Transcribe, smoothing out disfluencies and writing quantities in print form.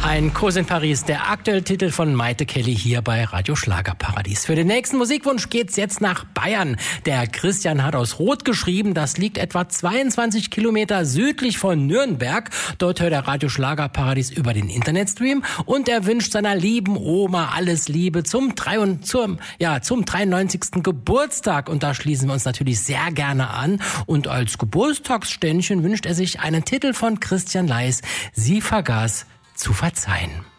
Ein Kurs in Paris, der aktuelle Titel von Maite Kelly hier bei Radio Schlagerparadies. Für den nächsten Musikwunsch geht's jetzt nach Bayern. Der Christian hat aus Roth geschrieben, das liegt etwa 22 Kilometer südlich von Nürnberg. Dort hört er Radio Schlagerparadies über den Internetstream und er wünscht seiner lieben Oma alles Liebe zum 93. Geburtstag. Und da schließen wir uns natürlich sehr gerne an. Und als Geburtstagsständchen wünscht er sich einen Titel von Christian Leis, Sie vergaß zu verzeihen.